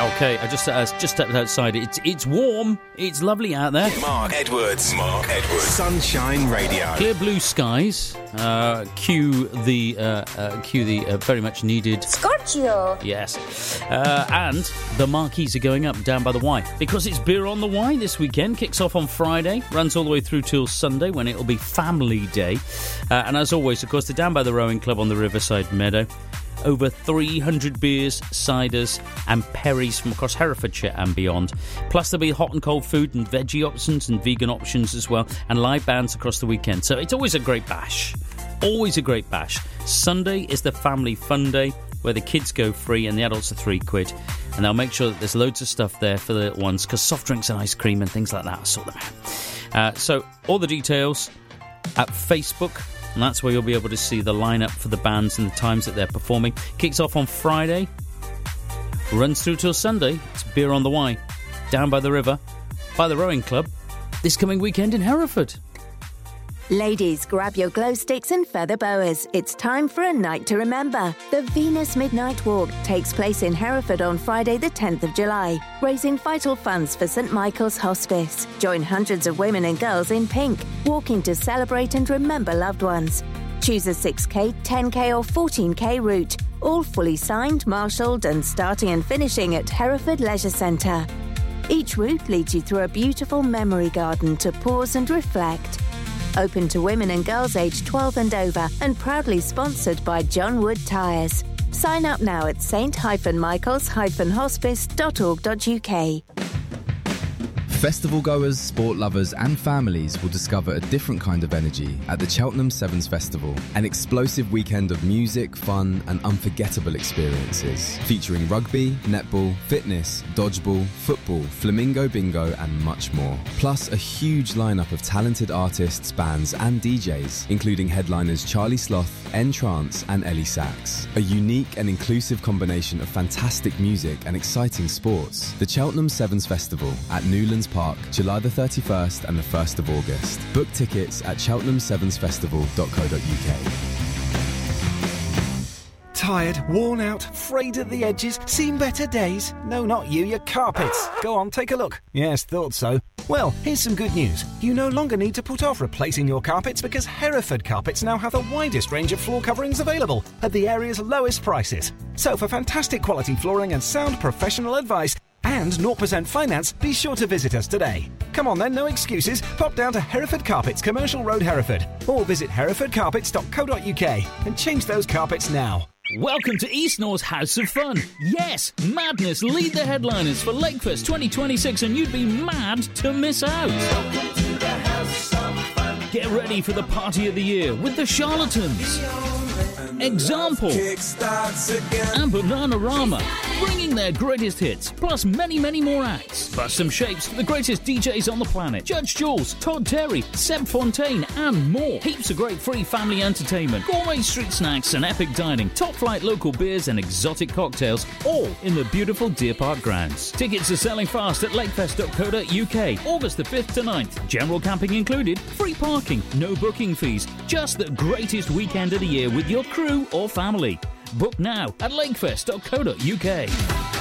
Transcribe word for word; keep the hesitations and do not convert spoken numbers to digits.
Okay, I just uh, just stepped outside. It's it's warm. It's lovely out there. Mark Edwards. Mark Edwards. Sunshine Radio. Clear blue skies. Uh, cue the uh, uh, cue the uh, very much needed Scorchio. Yes, uh, and the marquees are going up down by the Y because it's Beer on the Y this weekend. Kicks off on Friday, runs all the way through till Sunday when it'll be Family Day. Uh, and as always, of course, they're down by the Rowing Club on the Riverside Meadow. Over three hundred beers, ciders and perries from across Herefordshire and beyond. Plus there'll be hot and cold food and veggie options and vegan options as well, and live bands across the weekend. So it's always a great bash. Always a great bash. Sunday is the family fun day where the kids go free and the adults are three quid. And they'll make sure that there's loads of stuff there for the little ones, because soft drinks and ice cream and things like that will sort them out. Uh, so all the details at Facebook. And that's where you'll be able to see the lineup for the bands and the times that they're performing. Kicks off on Friday, runs through till Sunday. It's Beer on the Y, down by the river, by the Rowing Club, this coming weekend in Hereford. Ladies, grab your glow sticks and feather boas. It's time for a night to remember. The Venus Midnight Walk takes place in Hereford on Friday the tenth of July, raising vital funds for St Michael's Hospice. Join hundreds of women and girls in pink, walking to celebrate and remember loved ones. Choose a six K, ten K or fourteen K route, all fully signed, marshalled and starting and finishing at Hereford Leisure Centre. Each route leads you through a beautiful memory garden to pause and reflect. Open to women and girls aged twelve and over and proudly sponsored by John Wood Tyres. Sign up now at saint michaels hospice dot org dot U K. Festival goers, sport lovers and families will discover a different kind of energy at the Cheltenham Sevens Festival. An explosive weekend of music, fun and unforgettable experiences. Featuring rugby, netball, fitness, dodgeball, football, flamingo bingo and much more. Plus a huge lineup of talented artists, bands and D Js, including headliners Charlie Sloth, N-Trance and Ellie Sachs. A unique and inclusive combination of fantastic music and exciting sports. The Cheltenham Sevens Festival at Newlands Park, July the thirty-first and the first of August. Book tickets at cheltenham sevens festival dot co dot U K. Tired, worn out, frayed at the edges, seen better days? No, not you, your carpets. Go on, take a look. Yes, thought so. Well, here's some good news. You no longer need to put off replacing your carpets because Hereford Carpets now have the widest range of floor coverings available at the area's lowest prices. So for fantastic quality flooring and sound professional advice, and zero percent finance, be sure to visit us today. Come on then, no excuses. Pop down to Hereford Carpets, Commercial Road, Hereford. Or visit hereford carpets dot co dot U K and change those carpets now. Welcome to East North's House of Fun. Yes, Madness lead the headliners for Lakefest twenty twenty-six and you'd be mad to miss out. Welcome to the House of Fun. Get ready for the party of the year with the Charlatans, Example and Bananarama, bringing their greatest hits, plus many, many more acts. Plus some shapes for the greatest D Js on the planet. Judge Jules, Todd Terry, Seb Fontaine, and more. Heaps of great free family entertainment, gourmet street snacks and epic dining, top-flight local beers and exotic cocktails, all in the beautiful Deer Park grounds. Tickets are selling fast at lakefest dot co dot U K, August the fifth to ninth. General camping included, free parking, no booking fees. Just the greatest weekend of the year with your crew or family. Book now at lakefest dot co dot U K.